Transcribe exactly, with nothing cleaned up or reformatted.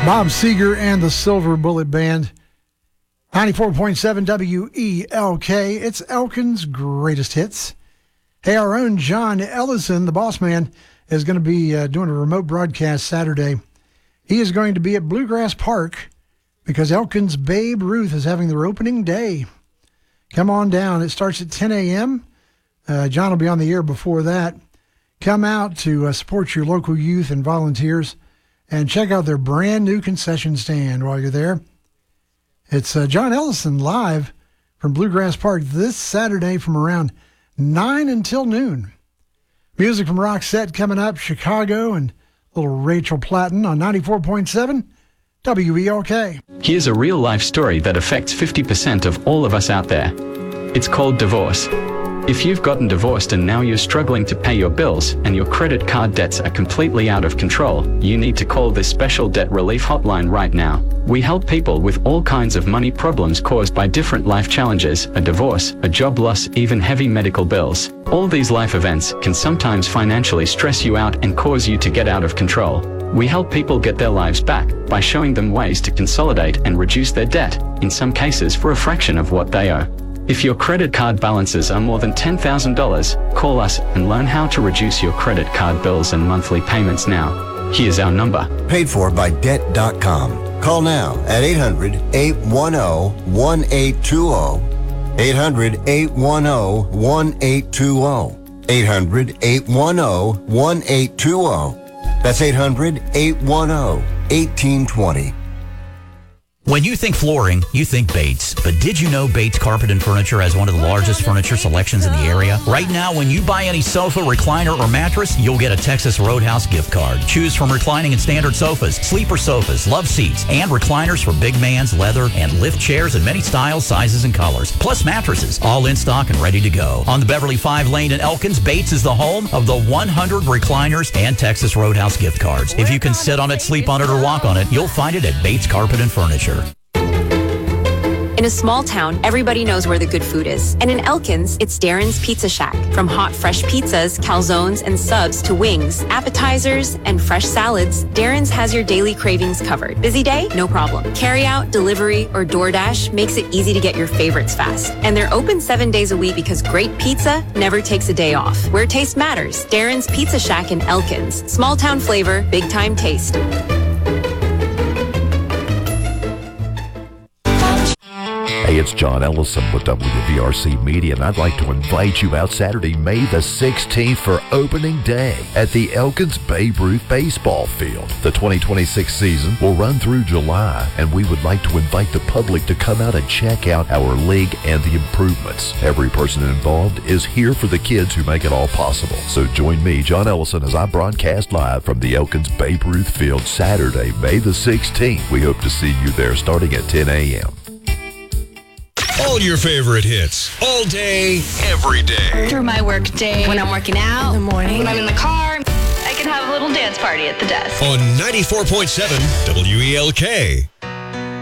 Bob Seger and the Silver Bullet Band. ninety-four point seven W E L K. It's Elkin's Greatest Hits. Hey, our own John Ellison, the boss man, is going to be uh, doing a remote broadcast Saturday. He is going to be at Bluegrass Park because Elkin's Babe Ruth is having their opening day. Come on down. It starts at ten a.m. Uh, John will be on the air before that. Come out to uh, support your local youth and volunteers and check out their brand new concession stand while you're there. It's uh, John Ellison live from Bluegrass Park this Saturday from around nine until noon. Music from Roxette coming up, Chicago, and little Rachel Platten on ninety-four point seven W E L K. Here's a real-life story that affects fifty percent of all of us out there. It's called divorce. If you've gotten divorced and now you're struggling to pay your bills and your credit card debts are completely out of control, you need to call this special debt relief hotline right now. We help people with all kinds of money problems caused by different life challenges, a divorce, a job loss, even heavy medical bills. All these life events can sometimes financially stress you out and cause you to get out of control. We help people get their lives back by showing them ways to consolidate and reduce their debt, in some cases for a fraction of what they owe. If your credit card balances are more than ten thousand dollars, call us and learn how to reduce your credit card bills and monthly payments now. Here's our number. Paid for by debt dot com. Call now at eight hundred, eight one zero, one eight two zero. eight hundred, eight one zero, one eight two zero. eight hundred, eight one zero, one eight two zero. That's eight hundred, eight one zero, one eight two zero. When you think flooring, you think Bates. But did you know Bates Carpet and Furniture has one of the largest furniture selections in the area? Right now, when you buy any sofa, recliner, or mattress, you'll get a Texas Roadhouse gift card. Choose from reclining and standard sofas, sleeper sofas, love seats, and recliners for big man's, leather, and lift chairs in many styles, sizes, and colors. Plus mattresses, all in stock and ready to go. On the Beverly five lane in Elkins, Bates is the home of the one hundred recliners and Texas Roadhouse gift cards. If you can sit on it, sleep on it, or walk on it, you'll find it at Bates Carpet and Furniture. In a small town, everybody knows where the good food is. And in Elkins, it's Darren's Pizza Shack. From hot, fresh pizzas, calzones, and subs to wings, appetizers, and fresh salads, Darren's has your daily cravings covered. Busy day? No problem. Carry out, delivery, or DoorDash makes it easy to get your favorites fast. And they're open seven days a week because great pizza never takes a day off. Where taste matters. Darren's Pizza Shack in Elkins. Small town flavor, big time taste. Hey, it's John Ellison with W V R C Media, and I'd like to invite you out Saturday, May the sixteenth for opening day at the Elkins Babe Ruth Baseball Field. The twenty twenty-six season will run through July, and we would like to invite the public to come out and check out our league and the improvements. Every person involved is here for the kids who make it all possible. So join me, John Ellison, as I broadcast live from the Elkins Babe Ruth Field Saturday, May the sixteenth. We hope to see you there starting at ten a.m. All your favorite hits, all day, every day. Through my work day, when I'm working out, in the morning, when I'm in the car, I can have a little dance party at the desk. On ninety-four point seven W E L K.